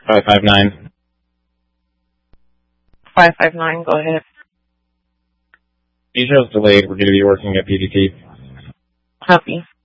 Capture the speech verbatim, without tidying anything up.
five five nine. five five nine, go ahead. You show's delayed. We're going to be working at P D T. Copy.